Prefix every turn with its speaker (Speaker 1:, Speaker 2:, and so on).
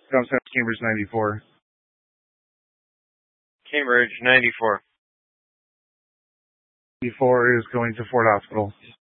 Speaker 1: Downtown Cambridge 94.
Speaker 2: Cambridge 94.
Speaker 1: 94 is going to Ford Hospital.